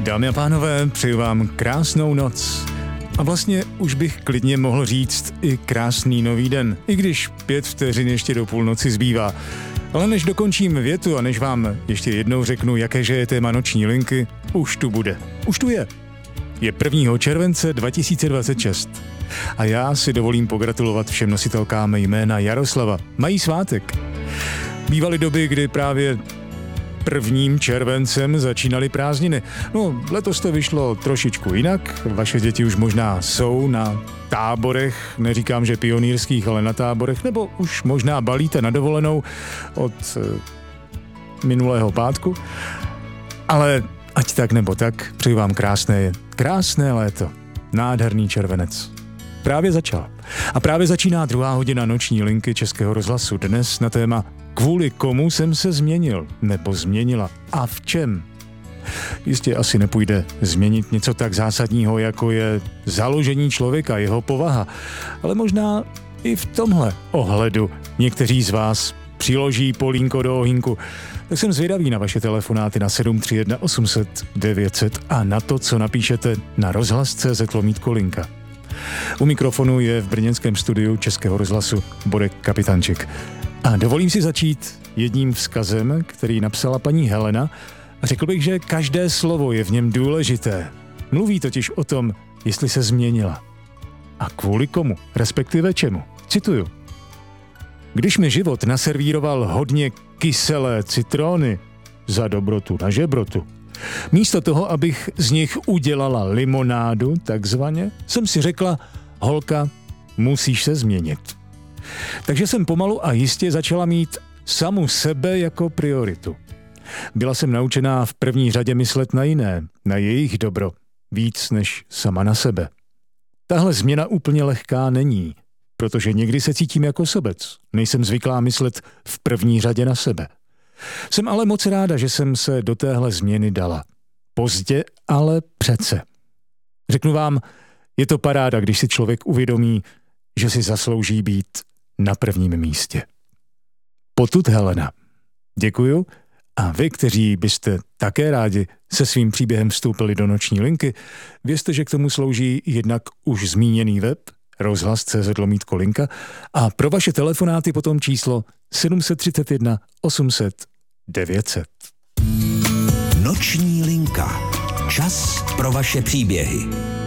Dámy a pánové, přeju vám krásnou noc. A vlastně už bych klidně mohl říct i krásný nový den, i když 5 vteřin ještě do půlnoci zbývá. Ale než dokončím větu a než vám ještě jednou řeknu, jakéže je téma noční linky, už tu bude. Už tu je. Je 1. července 2026. A já si dovolím pogratulovat všem nositelkám jména Jaroslava. Mají svátek. Bývaly doby, kdy právě 1. červencem začínaly prázdniny. No, letos to vyšlo trošičku jinak. Vaše děti už možná jsou na táborech, neříkám, že pionýrských, ale na táborech, nebo už možná balíte na dovolenou od minulého pátku. Ale ať tak nebo tak, přeji vám krásné léto. Nádherný červenec. Právě začal. A právě začíná 2. hodina noční linky Českého rozhlasu. Dnes na téma Kvůli komu jsem se změnil nebo změnila a v čem? Jistě asi nepůjde změnit něco tak zásadního, jako je založení člověka, jeho povaha. Ale možná i v tomhle ohledu někteří z vás přiloží polínko do ohýnku. Tak jsem zvědavý na vaše telefonáty na 731 800 900 a na to, co napíšete na rozhlas.cz/linka. U mikrofonu je v brněnském studiu Českého rozhlasu Borek Kapitanček. A dovolím si začít jedním vzkazem, který napsala paní Helena. A řekl bych, že každé slovo je v něm důležité. Mluví totiž o tom, jestli se změnila. A kvůli komu, respektive čemu. Cituju. Když mi život naservíroval hodně kyselé citrony za dobrotu na žebrotu, místo toho, abych z nich udělala limonádu, takzvaně, jsem si řekla, holka, musíš se změnit. Takže jsem pomalu a jistě začala mít samu sebe jako prioritu. Byla jsem naučená v první řadě myslet na jiné, na jejich dobro, víc než sama na sebe. Tahle změna úplně lehká není, protože někdy se cítím jako sobec. Nejsem zvyklá myslet v první řadě na sebe. Jsem ale moc ráda, že jsem se do téhle změny dala. Pozdě, ale přece. Řeknu vám, je to paráda, když si člověk uvědomí, že si zaslouží být na prvním místě. Potud Helena. Děkuju a vy, kteří byste také rádi se svým příběhem vstoupili do noční linky, vězte, že k tomu slouží jednak už zmíněný web rozhlas.cz/linka a pro vaše telefonáty potom číslo 731 800 900. Noční linka. Čas pro vaše příběhy.